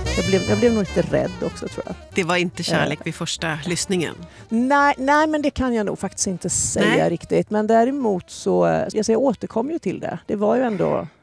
Jag blev nog lite rädd också, tror jag. Det var inte kärlek vid första lyssningen? Nej, men det kan jag nog faktiskt inte säga riktigt. Men däremot så, jag återkommer ju till det. Det var ju ändå